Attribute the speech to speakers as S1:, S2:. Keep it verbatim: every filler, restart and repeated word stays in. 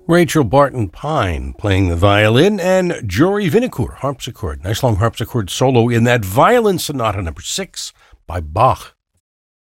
S1: Rachel Barton Pine playing the violin, and Jory Vinocourt harpsichord. Nice long harpsichord solo in that Violin Sonata number six by Bach.